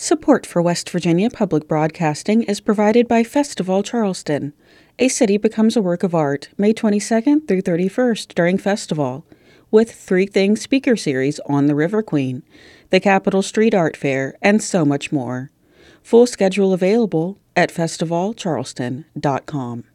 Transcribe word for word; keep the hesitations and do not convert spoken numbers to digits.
Support for West Virginia Public Broadcasting is provided by Festival Charleston. A City Becomes a Work of Art, May twenty-second through thirty-first during Festival, with Three Things Speaker Series on the River Queen, the Capitol Street Art Fair, and so much more. Full schedule available at festival charleston dot com.